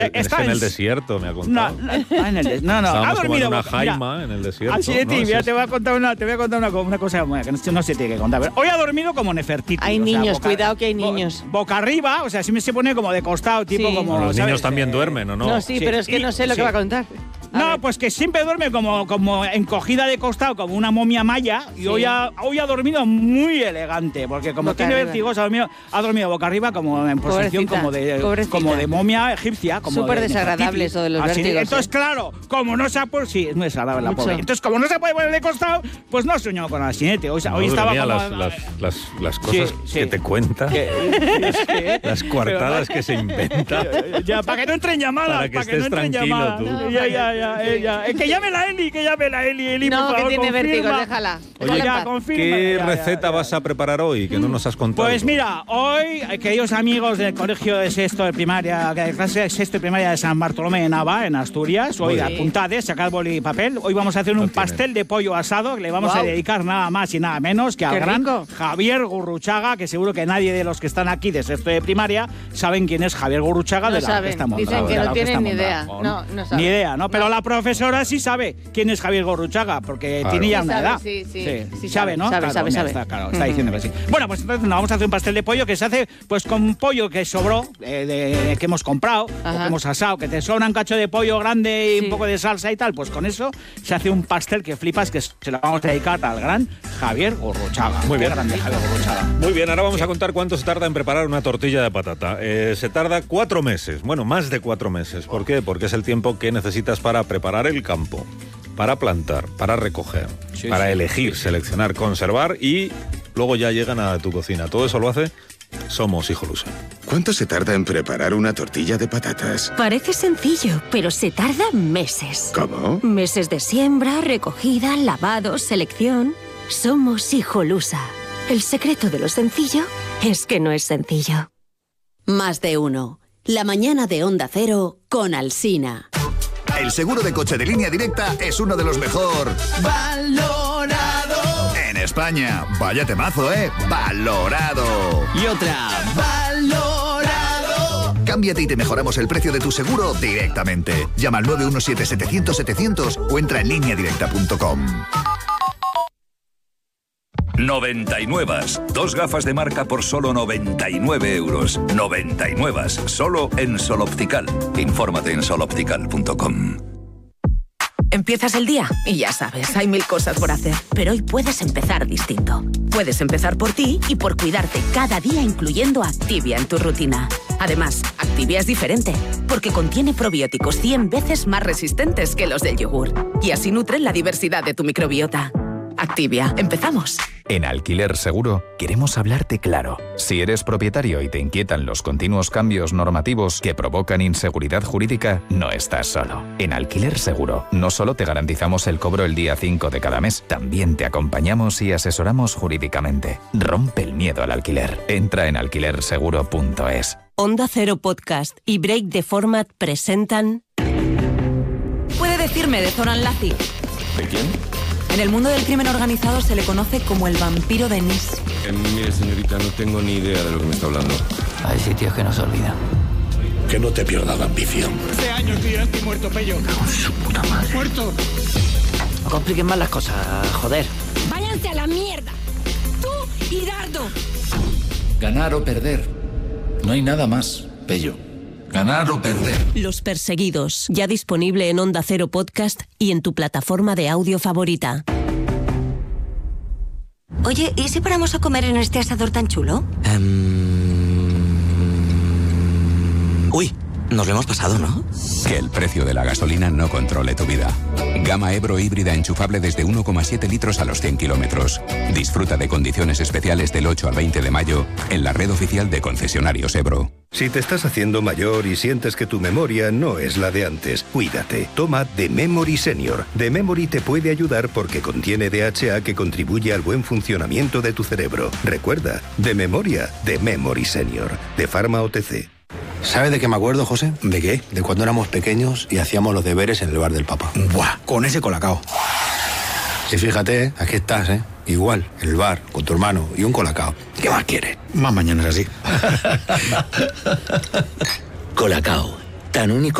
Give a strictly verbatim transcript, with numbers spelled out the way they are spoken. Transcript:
Está en, en el desierto, me ha contado. No, no, en el des... no, no. Estábamos ha dormido como en una jaima mira, en el desierto. Así de ti, ¿no? mira, Sí, te voy a contar una, te voy a contar una, una cosa bueno, que no, no se tiene que contar. Pero hoy ha dormido como Nefertiti. Hay o niños, sea, boca, cuidado que hay niños. Bo, boca arriba, o sea, si me se pone como de costado, tipo sí. como. No, los ¿sabes? niños también eh, duermen, ¿o no? No, sí, sí, pero es que no sé lo sí. que va a contar. A no, ver. pues que siempre duerme como, como encogida de costado, como una momia maya, y sí. hoy, ha, hoy ha dormido muy elegante, porque como boca tiene vértigo, ha dormido, ha dormido boca arriba como en posición como de, como de momia egipcia. Súper de desagradable eso de los Así, vértigos. Entonces, ¿eh? claro, como no se ha puesto... Sí, es muy desagradable la pobre. Entonces, como no se puede poner de costado, pues no ha soñado con el jinete. Hoy, no, hoy estaba como... Las, las, las, las cosas sí, sí. que te cuenta, que, las coartadas pero, que se inventa. Ya, ya, para que no entren llamadas, para que para estés que no entren tranquilo llamadas. tú. No, ya, ya, ya, ya, ya. Eh, que llame la Eli, que llame la Eli. Eli no, por favor, que tiene confirma. vértigo, déjala. Oye, ya, confirma. ¿Qué ya, receta ya, ya. vas a preparar hoy que no nos has contado? Pues mira, hoy, queridos amigos del colegio de sexto de primaria, de clase de sexto de primaria de San Bartolomé de Nava, en Asturias, hoy apuntades, sacad boli y papel. Hoy vamos a hacer no un tienen. pastel de pollo asado que le vamos wow. a dedicar nada más y nada menos que al gran rico. Javier Gurruchaga, que seguro que nadie de los que están aquí de sexto de primaria saben quién es Javier Gurruchaga no de la saben. Orquesta Mondragón. Dicen que no tienen ni idea. No, no, no saben. Ni idea, ¿no? Pero no. la profesora sí sabe quién es Javier Gurruchaga, porque claro. tiene ya sí una sabe, edad. Sí, sí, sí, sí, sí sabe, ¿no? Sabe, claro, sabe, mira, sabe. Está, claro, está diciendo que sí. Bueno, pues entonces nos vamos a hacer un pastel de pollo que se hace pues con pollo que sobró, eh, de, que hemos comprado, Ajá. o que hemos asado, que te sobra un cacho de pollo grande y sí. un poco de salsa y tal, pues con eso se hace un pastel que flipas, que se lo vamos a dedicar al gran Javier Gurruchaga. Muy bien. Grande Javier Gurruchaga. Muy bien, ahora vamos sí. a contar cuánto se tarda en preparar una tortilla de patata. Eh, se tarda cuatro meses, bueno, más de cuatro meses. ¿Por qué? Porque es el tiempo que necesitas para preparar el campo, para plantar, para recoger, sí, para sí, elegir, sí, seleccionar, conservar y luego ya llegan a tu cocina. Todo eso lo hace Somos Hijolusa. ¿Cuánto se tarda en preparar una tortilla de patatas? Parece sencillo, pero se tarda meses. ¿Cómo? Meses de siembra, recogida, lavado, selección. Somos Hijolusa. El secreto de lo sencillo es que no es sencillo. Más de uno. La mañana de Onda Cero con Alsina. El seguro de coche de Línea Directa es uno de los mejor valorado en España. Vaya temazo, ¿eh? Valorado. Y otra. Valorado. Cámbiate y te mejoramos el precio de tu seguro directamente. Llama al nueve uno siete, setecientos, setecientos o entra en línea directa punto com. noventa y nueve. Dos gafas de marca por solo noventa y nueve euros. noventa y nueve. Solo en Sol Optical. Infórmate en sol optical punto com. Empiezas el día y ya sabes, hay mil cosas por hacer. Pero hoy puedes empezar distinto. Puedes empezar por ti y por cuidarte cada día, incluyendo Activia en tu rutina. Además, Activia es diferente, porque contiene probióticos cien veces más resistentes que los del yogur. Y así nutren la diversidad de tu microbiota. Activia, empezamos. En Alquiler Seguro queremos hablarte claro. Si eres propietario y te inquietan los continuos cambios normativos que provocan inseguridad jurídica, no estás solo. En Alquiler Seguro no solo te garantizamos el cobro el día cinco de cada mes, también te acompañamos y asesoramos jurídicamente. Rompe el miedo al alquiler. Entra en alquiler seguro punto es. Onda Cero Podcast y Break the Format presentan... Puede decirme de Zoran Laci. ¿De quién? En el mundo del crimen organizado se le conoce como el vampiro de Nice. Eh, mire, señorita, no tengo ni idea de lo que me está hablando. Hay sitios que no se olvidan. Que no te pierda la ambición. Hace años que ya estoy muerto, Pello. Con su puta madre. ¡Muerto! No compliquen más las cosas, joder. ¡Váyanse a la mierda! ¡Tú y Dardo! Ganar o perder. No hay nada más, Pello. Ganar o perder. Los Perseguidos, ya disponible en Onda Cero Podcast y en tu plataforma de audio favorita. Oye, ¿y si paramos a comer en este asador tan chulo? Um... Uy, nos lo hemos pasado, ¿no? Que el precio de la gasolina no controle tu vida. Gama Ebro híbrida enchufable desde uno coma siete litros a los cien kilómetros. Disfruta de condiciones especiales del ocho al veinte de mayo en la red oficial de concesionarios Ebro. Si te estás haciendo mayor y sientes que tu memoria no es la de antes, cuídate. Toma The Memory Senior. The Memory te puede ayudar porque contiene D H A que contribuye al buen funcionamiento de tu cerebro. Recuerda, de memoria, The Memory Senior. De Pharma O T C. ¿Sabes de qué me acuerdo, José? ¿De qué? De cuando éramos pequeños y hacíamos los deberes en el bar del papá. ¡Buah! Con ese colacao. Y fíjate, ¿eh? Aquí estás, ¿eh? Igual, en el bar, con tu hermano y un colacao. ¿Qué más quieres? Más mañanas así. Colacao. tan único